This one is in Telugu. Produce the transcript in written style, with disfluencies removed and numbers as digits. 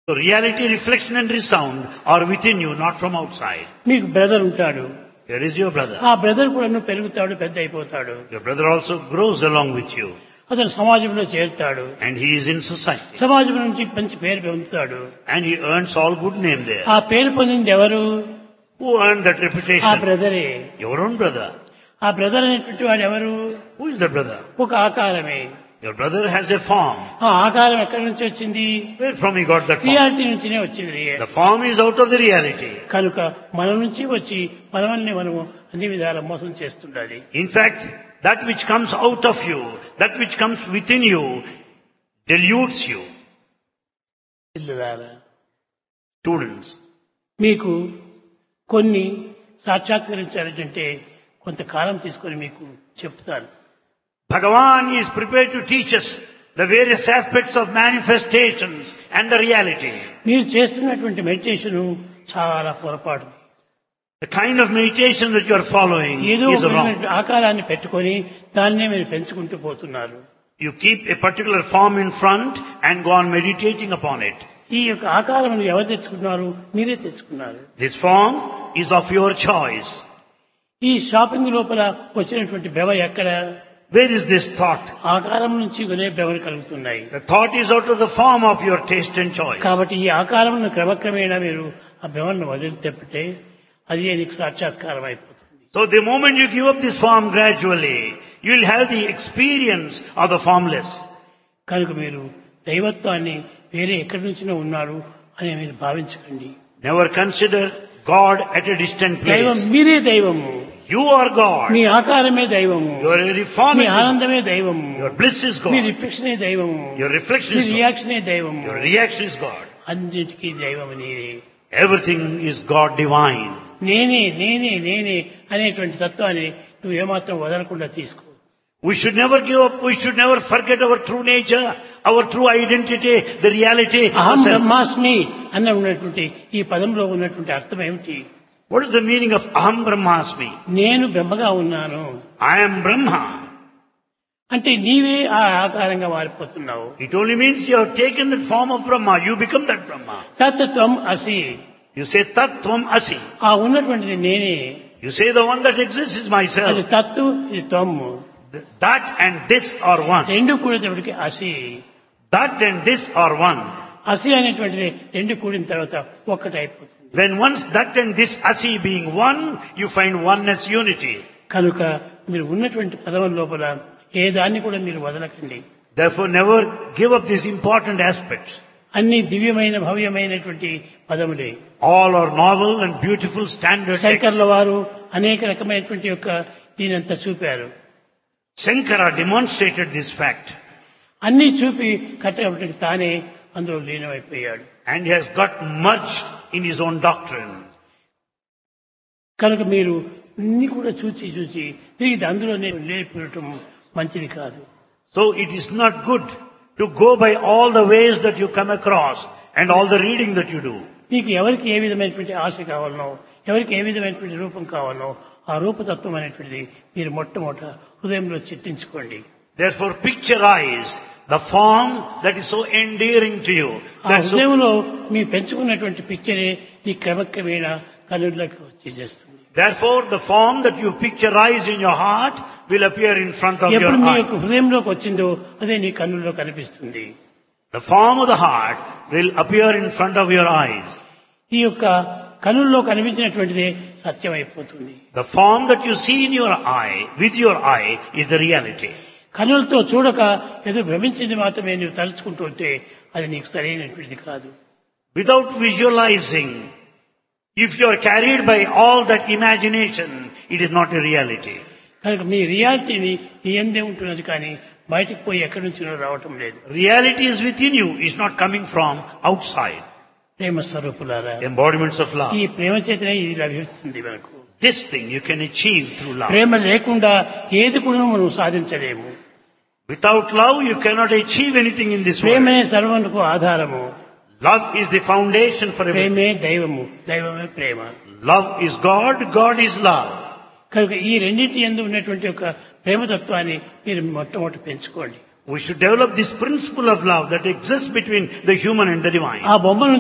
So reality, reflection and resound are within you, not from outside. మీకు బ్రదర్ ఉంటాడు. Here is your brother. ఆ బ్రదర్ కూడా పెరుగుతాడు, పెద్ద అయిపోతాడు. Your brother also grows along with you. అతను సమాజంలో చేరుతాడు. And he is in society. సమాజం నుంచి మంచి పేరు పొందుతాడు. And he earns all good name there. ఆ పేరు పొందింది ఎవరు? Who earned that ఆ reputation? బ్రదరే. Your own brother. ఆ బ్రదర్ అనేటువంటి వాడు ఎవరు? Who is the brother? ఒక ఆకారమే. Your brother has a form. ఆ ఆకారం ఎక్కడి నుంచి వచ్చింది? Where from he got that form? Reality నుంచినే వచ్చింది. The form is out of the reality. కనుక మన నుంచి వచ్చి మనల్ని మనము అన్ని విధాల మోసం చేస్తుండాలి. In fact, that which comes out of you, that which comes within you, deludes you. పిల్లలారా, Students, మీకు కొన్ని సాక్షాత్కరించాలంటే కొంతకాలం తీసుకొని మీకు చెప్తాను. Bhagavan is prepared to teach us the various aspects of manifestations and the reality. మీరు చేస్తున్నటువంటి మెడిటేషన్ చాలా పొరపాటు. The kind of meditation that you are following ఏదో is wrong. ఒక ఆకారాన్ని పెట్టుకొని దాన్నే మీరు పెంచుకుంటూ పోతున్నారు. You keep a particular form in front and go on meditating upon it. ఈ యొక్క ఆకారం ఎవరు తెచ్చుకున్నారు? మీరే తెచ్చుకున్నారు. This form is of your choice. ఈ షాపింగ్ లోపల వచ్చినటువంటి భ్రమ ఎక్కడ? Where is this thought? ఆకారం నుంచి కొనే భ్రమలు కలుగుతున్నాయి. The thought is out of the form of your taste and choice. కాబట్టి ఈ ఆకారం క్రమక్రమేణా మీరు ఆ భ్రమను వదిలితే అది నీకు సాక్షాత్కారం అయిపోతుంది. So the moment you give up this form gradually, you will have the experience of the formless. కనుక మీరు దైవత్వాన్ని వేరే ఎక్కడి నుంచినో ఉన్నారు అని మీరు భావించకండి. Never consider God at a distant దైవం place. మీరే దైవము. You are God. మీ ఆకారమే దైవము. Your మీ reform is ఆనందమే దైవము. your bliss is me God. రిఫ్లెక్షనే దైవము. Your reflection me is God. రియాక్షనే దైవము. Your reaction is God. అన్నిటికీ దైవము నీరే. Everything is God divine. నేనే నేనే నేనే అనేటువంటి తత్వాన్ని నువ్వు ఏమాత్రం వదలకుండా తీసుకో. We should never give up. We should never forget our true nature, our true identity, the reality. అహం of self. బ్రహ్మాస్మి అన్న ఉన్నటువంటి ఈ పదంలో ఉన్నటువంటి అర్థం ఏమిటి? What is the meaning of Aham Brahmasmi? నేను బ్రహ్మగా ఉన్నాను I am Brahma. అంటే నీవే ఆ ఆకారంగా మారిపోతున్నావు. It only means you have taken that form of Brahma. You become that Brahma. తత్వం అసి. You say Tat Tvam Asi. ఆ ఉన్నటువంటిది నేనే. You say the one that exists is అది myself. తత్తు, ఇది త్వము. That and this are one. రెండు కూడేటప్పటికి అసి. That and this are one. అసి అనేటువంటిది రెండు కూడిన తర్వాత ఒక్కటైపోతుంది. When once that and this Asi being one, you find oneness, unity. కనుక మీరు ఉన్నటువంటి పదం లోపల ఏ దాన్ని కూడా మీరు వదలకండి. Therefore never give up these important aspects. అన్ని దివ్యమైన భవ్యమైనటువంటి పదములే. All are novel and beautiful standard texts. శంకర్ల వారు అనేక రకమైనటువంటి యొక్క దీనంతా చూపారు. Shankara demonstrated this fact. అన్ని చూపి కట్టబట్టి తానే అందులో లీనమైపోయాడు. And he has got merged in his own doctrine. కనుక మీరు అన్ని కూడా చూచి తిరిగి అందులోనే లేకపోవటం మంచిది కాదు. So it is not good to go by all the ways that you come across and all the reading that you do. మీకు ఎవరికి ఏ విధమైనటువంటి ఆశ కావాలనో, ఎవరికి ఏ విధమైనటువంటి రూపం కావాలనో ఆ రూపతత్వం అనేటువంటిది మీరు మొట్టమొదట హృదయంలో చిత్తించుకోండి. Therefore picturize the form that is so endearing to you. ఆ హృదయంలో మీ పెంచుకున్నటువంటి పిక్చరే ఈ క్రమక్రమేణా కనులకు వచ్చేస్తుంది. Therefore the form that you picturize in your heart will appear in front of your ఎప్పుడు మీ eye. యొక్క హృదయంలోకి వచ్చిందో అదే నీ కన్నుల్లో కనిపిస్తుంది. The form of the heart will appear in front of your eyes. ఈ యొక్క కనుల్లో కనిపించినటువంటిదే సత్యం అయిపోతుంది. The form that you see in your eye, with your eye, is the reality. కనులతో చూడక ఏదో భ్రమించింది మాత్రమే నువ్వు తలుచుకుంటూ ఉంటే అది నీకు సరైనటువంటిది కాదు. Without visualizing, if you are carried by all that imagination, it is not a reality. కనుక మీ రియాలిటీని నీ ఎందే ఉంటున్నది కానీ బయటికి పోయి ఎక్కడి నుంచి రావటం లేదు. Reality is within you, it's not coming from outside. ప్రేమ స్వరూపులారా, Embodiments of love. ఈ ప్రేమ చేతనే ఇది లభిస్తుంది మనకు. This thing you can achieve through love. ప్రేమ లేకుండా ఏది కూడా మనం సాధించలేము. Without love, you cannot achieve anything in this world. ప్రేమే సర్వమునకు ఆధారము. Love is the foundation for everything. ప్రేమే దైవము, దైవమే ప్రేమ. Love is God, God is love. కనుక ఈ రెండింటి యందు ఉన్నటువంటి ఒక ప్రేమతత్వాన్ని మీరు మొట్టమొదటి పెంచుకోండి. We should develop this principle of love that exists between the human and the divine. ఆ బొమ్మను